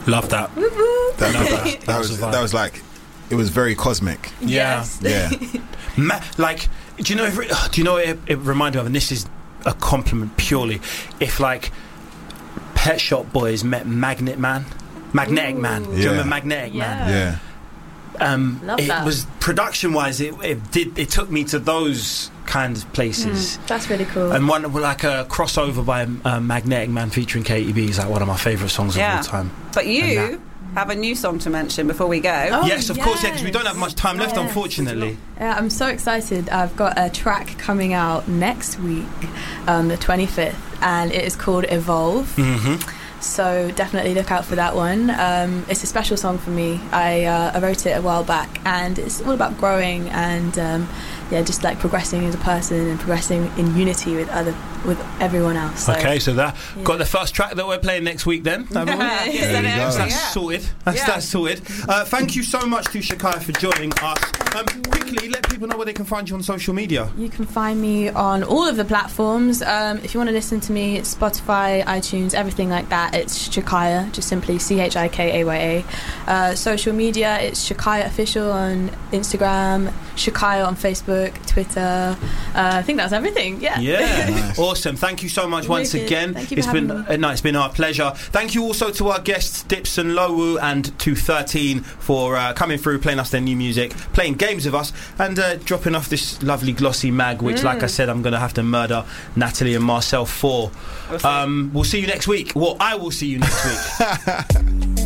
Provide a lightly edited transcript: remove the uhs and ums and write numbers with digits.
Love that. That was like, it was very cosmic. Yeah. Yeah. Like, do you know what it reminded me of? And this is a compliment purely. If like Pet Shop Boys met Magnetic Man. Do you remember Magnetic Man? Yeah. Love it that. was production-wise. It took me to those kind of places. That's really cool. And one like a crossover by Magnetic Man featuring KTB is like one of my favourite songs of all time. But you have a new song to mention before we go. Yes, of course, because we don't have much time left, unfortunately. Yeah, I'm so excited. I've got a track coming out next week, the 25th, and it is called Evolve. Mm-hmm. So definitely look out for that one. It's a special song for me. I wrote it a while back, and it's all about growing and just like progressing as a person and progressing in unity with everyone else. So, okay, so got the first track that we're playing next week then. That's sorted. That's sorted. Thank you so much to Shakiyah for joining us. Quickly, let people know where they can find you on social media. You can find me on all of the platforms. If you want to listen to me, it's Spotify, iTunes, everything like that. It's Shakiyah, just simply Chikaya. Social media, it's Shakiyah Official on Instagram, Shakiyah on Facebook, Twitter. I think that's everything. Yeah. Nice. Awesome. Thank you so much once again. Thank you for having me. It's been our pleasure. Thank you also to our guests Dipson Lowu and to 13 for coming through, playing us their new music, playing games with us, and dropping off this lovely glossy mag, which, like I said, I'm going to have to murder Natalie and Marcel for. We'll see you next week. Well, I will see you next week.